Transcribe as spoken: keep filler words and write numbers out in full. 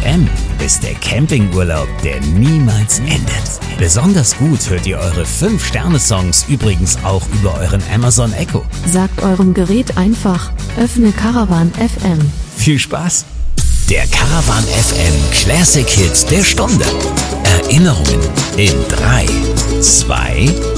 M ist der Campingurlaub, der niemals endet. Besonders gut hört ihr eure fünf Sterne Songs übrigens auch über euren Amazon Echo. Sagt eurem Gerät einfach, öffne Caravan F M. Viel Spaß! Der Caravan F M Classic Hit der Stunde. Erinnerungen in drei, zwei,